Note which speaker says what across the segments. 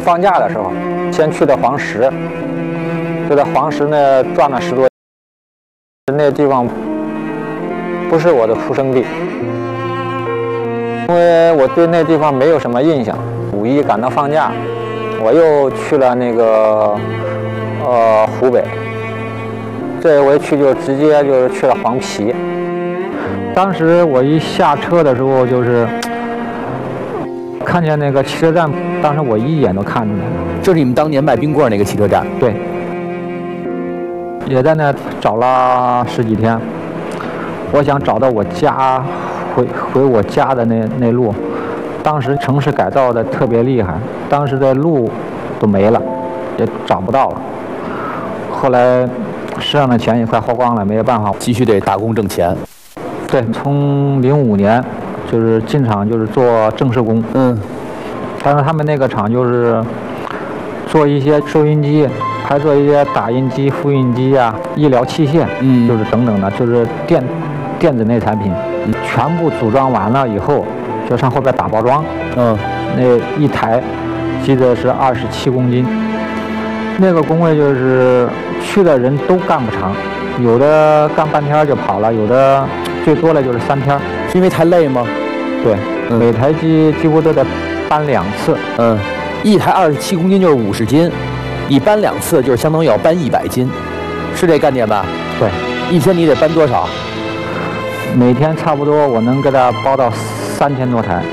Speaker 1: 放假的时候，先去的黄石，就在黄石呢转了10多天，那地方不是我的出生地，因为我对那地方没有什么印象。5一赶到放假，我又去了那个湖北，这回去就直接就是去了黄陂。当时我一下车的时候，就是看见那个汽车站，当时我一眼都看出来了，
Speaker 2: 这是你们当年卖冰棍那个汽车站？
Speaker 1: 对，也在那找了10几天，我想找到我家，回我家的那路。当时城市改造的特别厉害，当时的路都没了，也找不到了。后来身上的钱也快花光了，没有办法，
Speaker 2: 继续得打工挣钱。
Speaker 1: 对，从05年就是进厂就是做正式工，但是他们那个厂就是做一些收音机，还做一些打印机、复印机啊、医疗器械，就是等等的，就是电子类产品，全部组装完了以后，就上后边打包装，那一台记得是27公斤，那个工位就是去的人都干不长，有的干半天就跑了，有的最多了就是3天。
Speaker 2: 是因为太累吗？
Speaker 1: 对，每台机几乎都得搬2次。
Speaker 2: 一台27公斤就是50斤，你搬2次就是相当于要搬100斤，是这概念吧？
Speaker 1: 对，
Speaker 2: 一天你得搬多少？
Speaker 1: 每天差不多我能给它包到3000多台，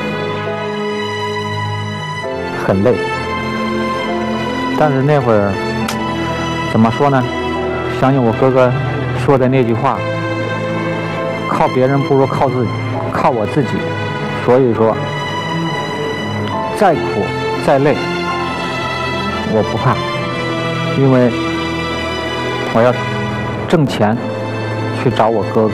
Speaker 1: 很累。但是那会儿怎么说呢？相信我哥哥说的那句话，靠别人不如靠自己，靠我自己。所以说，再苦再累，我不怕，因为我要挣钱去找我哥哥。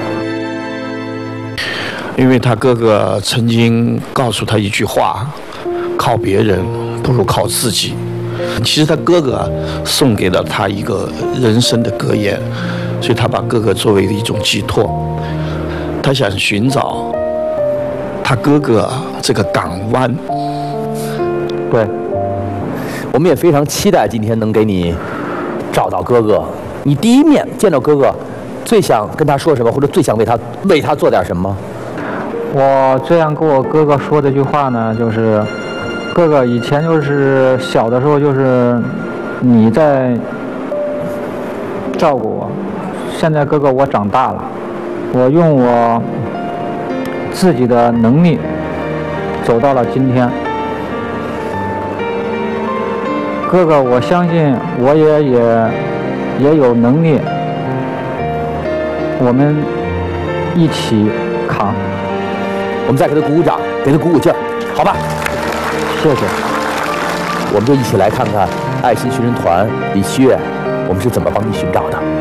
Speaker 3: 因为他哥哥曾经告诉他一句话：靠别人不如靠自己。其实他哥哥送给了他一个人生的格言，所以他把哥哥作为一种寄托。他想寻找他哥哥这个港湾。
Speaker 2: 对，我们也非常期待今天能给你找到哥哥。你第一面见到哥哥，最想跟他说什么，或者最想为他做点什么？
Speaker 1: 我这样跟我哥哥说这句话呢，就是哥哥，以前就是小的时候就是你在照顾我，现在哥哥我长大了，我用我自己的能力走到了今天。哥哥，我相信我也有能力，我们一起扛。
Speaker 2: 我们再给他鼓鼓掌，给他鼓鼓劲儿，好吧？
Speaker 1: 谢谢。
Speaker 2: 我们就一起来看看爱心寻人团李希月，我们是怎么帮你寻找的。